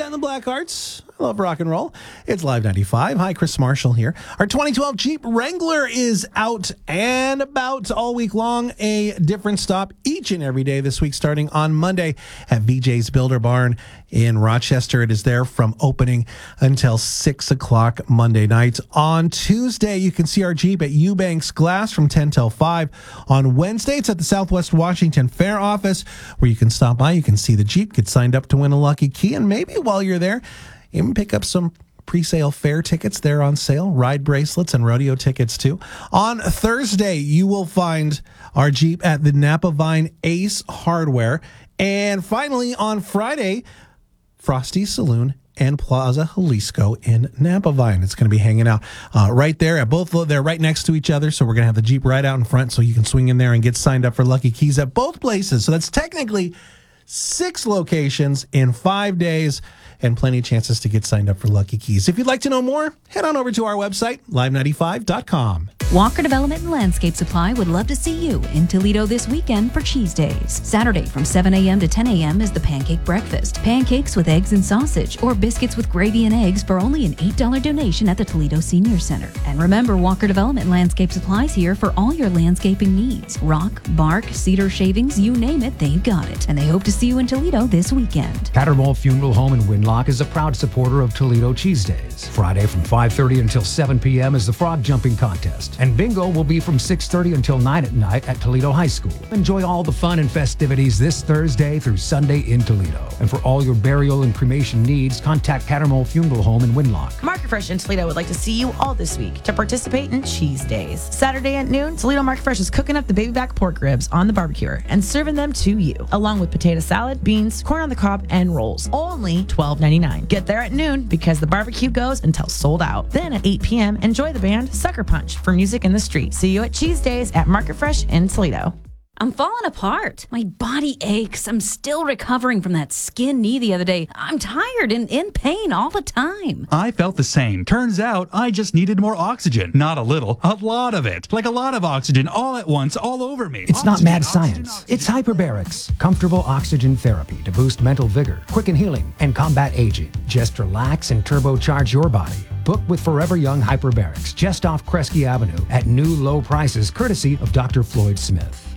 and the Blackhearts. I love rock and roll. It's Live 95. Hi, Chris Marshall here. Our 2012 Jeep Wrangler is out and about all week long. A different stop each and every day this week, starting on Monday at VJ's Builder Barn in Rochester. It is there from opening until 6 o'clock Monday night. On Tuesday, you can see our Jeep at Eubanks Glass from 10 till 5. On Wednesday, it's at the Southwest Washington Fair office where you can stop by. You can see the Jeep, get signed up to win a lucky key, and maybe while you're there, even pick up some pre-sale fair tickets. They're on sale, ride bracelets and rodeo tickets too. On Thursday, you will find our Jeep at the Napa Vine Ace Hardware. And finally, on Friday, Frosty Saloon and Plaza Jalisco in Napa Vine. It's going to be hanging out right there at both. They're right next to each other, so we're going to have the Jeep right out in front so you can swing in there and get signed up for lucky keys at both places. So that's technically 6 locations in 5 days and plenty of chances to get signed up for lucky keys. If you'd like to know more, head on over to our website, live95.com. Walker Development and Landscape Supply would love to see you in Toledo this weekend for Cheese Days. Saturday from 7 a.m. to 10 a.m. is the Pancake Breakfast. Pancakes with eggs and sausage or biscuits with gravy and eggs for only an $8 donation at the Toledo Senior Center. And remember, Walker Development and Landscape Supply is here for all your landscaping needs. Rock, bark, cedar shavings, you name it, they've got it. And they hope to see you in Toledo this weekend. Cattermole Funeral Home in Winlock is a proud supporter of Toledo Cheese Days. Friday from 5:30 until 7 p.m. is the frog jumping contest. And bingo will be from 6:30 until 9 at night at Toledo High School. Enjoy all the fun and festivities this Thursday through Sunday in Toledo. And for all your burial and cremation needs, contact Cattermole Funeral Home in Winlock. Market Fresh in Toledo would like to see you all this week to participate in Cheese Days. Saturday at noon, Toledo Market Fresh is cooking up the baby back pork ribs on the barbecuer and serving them to you, along with potato salad, beans, corn on the cob, and rolls. Only $12.99. Get there at noon because the barbecue goes until sold out. Then at 8 p.m., enjoy the band Sucker Punch for music in the street. See you at Cheese Days at Market Fresh in Toledo. I'm falling apart. My body aches. I'm still recovering from that skin knee the other day. I'm tired and in pain all the time. I felt the same. Turns out I just needed more oxygen. Not a little, a lot of it. Like a lot of oxygen all at once, all over me. It's not mad science. It's hyperbarics. Comfortable oxygen therapy to boost mental vigor, quicken healing, and combat aging. Just relax and turbocharge your body. Book with Forever Young Hyperbarics just off Kresge Avenue at new low prices courtesy of Dr. Floyd Smith.